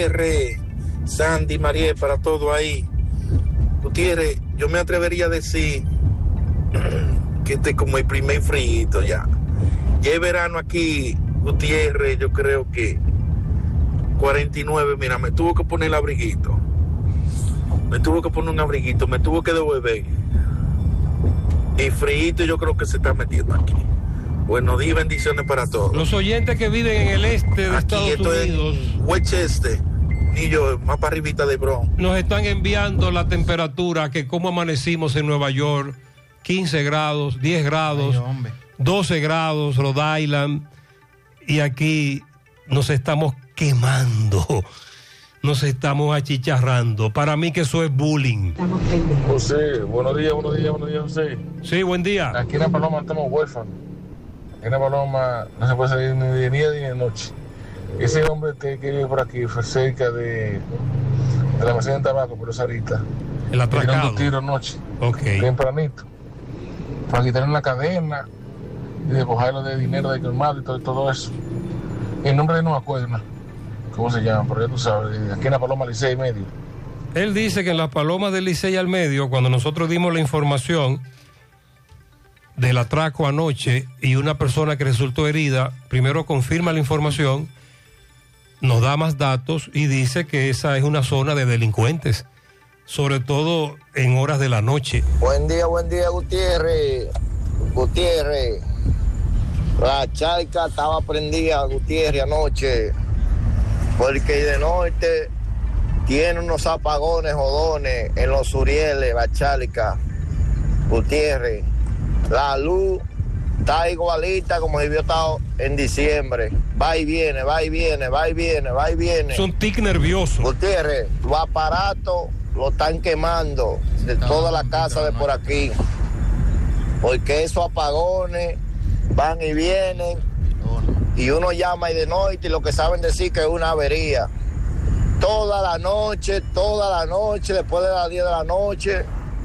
Gutiérrez, Sandy, Mariel, para todo ahí. Gutiérrez, yo me atrevería a decir que este es como el primer frío ya. Ya es verano aquí, Gutiérrez, yo creo que 49, mira, me tuvo que poner el abriguito. Me tuvo que poner un abriguito, me tuvo que devolver. El frío yo creo que se está metiendo aquí. Buenos días, bendiciones para todos. Los oyentes que viven en el este de aquí Estados Unidos, Westchester, y yo, más para arribita de Bronx, nos están enviando la temperatura, que como amanecimos en Nueva York, 15 grados, 10 grados, 12 grados, Rhode Island, y aquí nos estamos quemando, nos estamos achicharrando. Para mí que eso es bullying. José, buenos días, José. Sí, buen día. Aquí en La Paloma estamos huérfanos. Aquí en La Paloma no se puede salir ni de día ni de noche. Ese hombre que vive por aquí fue cerca de la Mercedes de Tabaco, por esa ahorita. El atracado. Tirando tiros anoche. Ok. Tempranito. Para quitarle la cadena y despojarlo de dinero de colmado y todo eso. El nombre de no me acuerdo, ¿no? ¿Cómo se llama? Porque tú sabes, aquí en La Paloma, Licey y medio. Él dice que en Las Palomas del Licey al medio, cuando nosotros dimos la información del atraco anoche y una persona que resultó herida, primero confirma la información, nos da más datos y dice que esa es una zona de delincuentes, sobre todo en horas de la noche. Buen día, Gutiérrez. Gutiérrez, la charca estaba prendida, Gutiérrez, anoche, porque de norte tiene unos apagones jodones en los Surieles, la charca. Gutiérrez, la luz está igualita como si hubiera estado en diciembre. Va y viene. Es un tic nervioso. Gutiérrez, los aparatos lo están quemando de toda la casa de por aquí. Porque esos apagones van y vienen. Y uno llama y de noche y lo que saben decir que es una avería. Toda la noche, después de las 10 de la noche,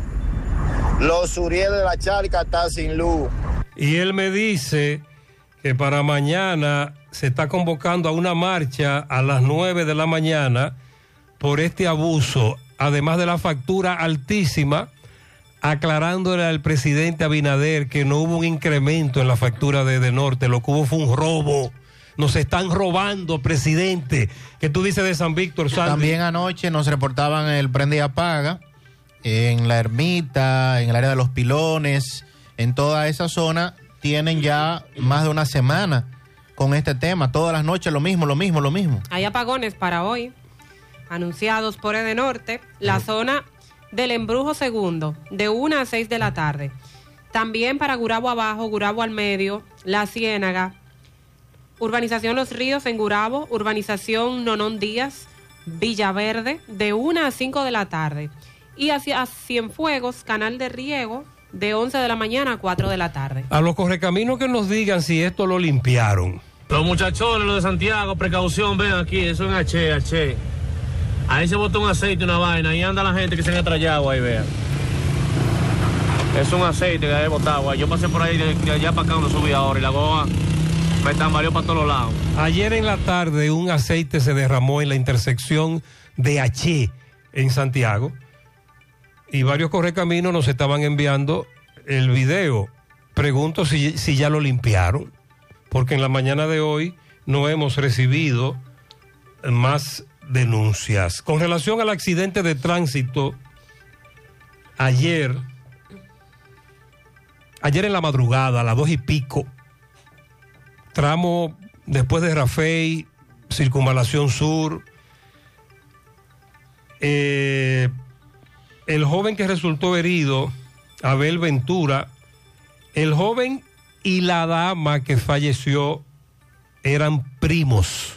los Surieles de la charca están sin luz. Y él me dice que para mañana se está convocando a una marcha a las 9 de la mañana por este abuso, además de la factura altísima, aclarándole al presidente Abinader que no hubo un incremento en la factura de Norte, lo que hubo fue un robo. Nos están robando, presidente. ¿Qué tú dices de San Víctor, Sandy? También anoche nos reportaban el prende y apaga en La Ermita, en el área de Los Pilones, en toda esa zona. Tienen ya más de una semana con este tema. Todas las noches lo mismo. Hay apagones para hoy, anunciados por Edenorte, la zona del Embrujo Segundo, de 1 a 6 de la tarde. También para Gurabo Abajo, Gurabo al Medio, La Ciénaga, Urbanización Los Ríos en Gurabo, Urbanización Nonón Díaz, Villaverde, de 1 a 5 de la tarde. Y hacia Cienfuegos, Canal de Riego, de 11 de la mañana a 4 de la tarde. A los correcaminos que nos digan si esto lo limpiaron. Los muchachones, los de Santiago, precaución, ven aquí, eso es H. Ahí se botó un aceite, una vaina, ahí anda la gente que se han atrayado ahí, vean. Es un aceite que hay botado ahí. Yo pasé por ahí de allá para acá donde subí ahora y la goa me tambaleó para todos los lados. Ayer en la tarde un aceite se derramó en la intersección de H en Santiago y varios correcaminos nos estaban enviando el video. Pregunto si ya lo limpiaron, porque en la mañana de hoy no hemos recibido más denuncias. Con relación al accidente de tránsito, ayer en la madrugada, a las 2:00, tramo después de Rafey, Circunvalación Sur, el joven que resultó herido, Abel Ventura, el joven y la dama que falleció eran primos,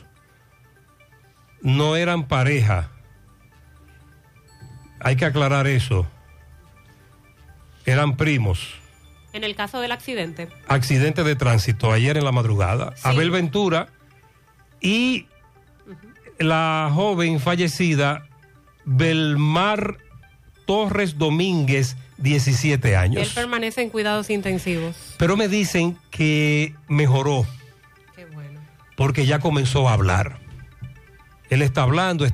no eran pareja. Hay que aclarar eso. Eran primos. En el caso del accidente. Accidente de tránsito, ayer en la madrugada. Sí. Abel Ventura y la joven fallecida, Belmar Torres Domínguez, 17 años. Él permanece en cuidados intensivos. Pero me dicen que mejoró. Qué bueno. Porque ya comenzó a hablar. Él está hablando,